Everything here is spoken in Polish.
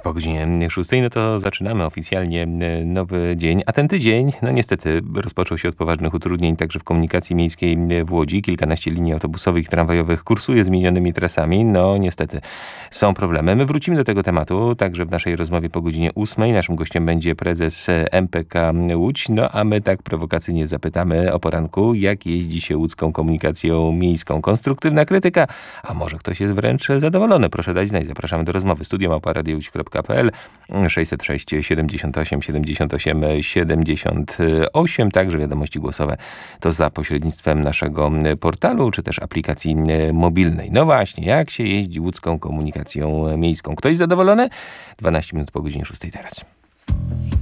Po godzinie 6, no to zaczynamy oficjalnie nowy dzień, a ten tydzień, no niestety, rozpoczął się od poważnych utrudnień także w komunikacji miejskiej w Łodzi. Kilkanaście linii autobusowych i tramwajowych kursuje zmienionymi trasami. No niestety, są problemy. My wrócimy do tego tematu, także w naszej rozmowie po godzinie 8. Naszym gościem będzie prezes MPK Łódź. No a my tak prowokacyjnie zapytamy o poranku, jak jeździ się łódzką komunikacją miejską. Konstruktywna krytyka, a może ktoś jest wręcz zadowolony. Proszę dać znać. Zapraszamy do rozmowy. studio@radiołódź.pl 606 78 78 78. Także wiadomości głosowe to za pośrednictwem naszego portalu, czy też aplikacji mobilnej. No właśnie, jak się jeździ łódzką komunikacją miejską? Ktoś zadowolony? 12 minut po godzinie 6 teraz.